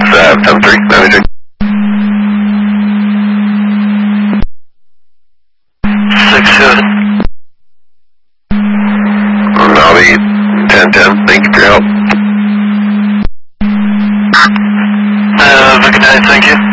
73, manager. 67. I'll be 1010. Thank you for your help. Have a good night, thank you.